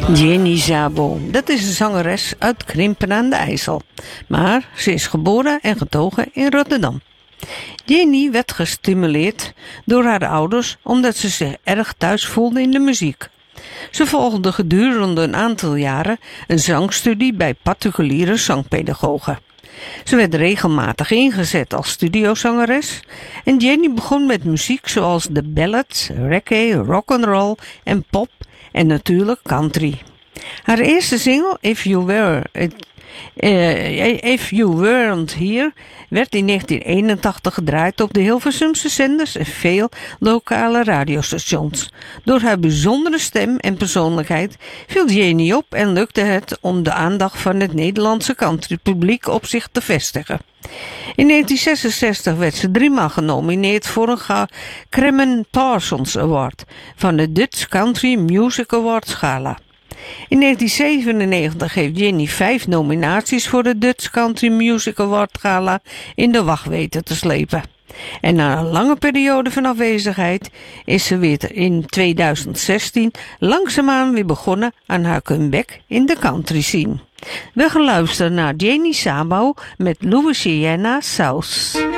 Jenny Szabo, dat is een zangeres uit Krimpen aan de IJssel. Maar ze is geboren en getogen in Rotterdam. Jenny werd gestimuleerd door haar ouders omdat ze zich erg thuis voelde in de muziek. Ze volgde gedurende een aantal jaren een zangstudie bij particuliere zangpedagogen. Ze werd regelmatig ingezet als studiozangeres en Jenny begon met muziek zoals de ballads, reggae, rock'n'roll en pop en natuurlijk country. Haar eerste single, If You Weren't Here, werd in 1981 gedraaid op de Hilversumse zenders en veel lokale radiostations. Door haar bijzondere stem en persoonlijkheid viel Jenny op en lukte het om de aandacht van het Nederlandse countrypubliek op zich te vestigen. In 1966 werd ze 3 maal genomineerd voor een Cramen Parsons Award van de Dutch Country Music Awards Gala. In 1997 heeft Jenny 5 nominaties voor de Dutch Country Music Award Gala in de wacht weten te slepen. En na een lange periode van afwezigheid is ze weer in 2016 langzaamaan weer begonnen aan haar comeback in de country scene. We gaan luisteren naar Jenny Szabo met Louisiana South.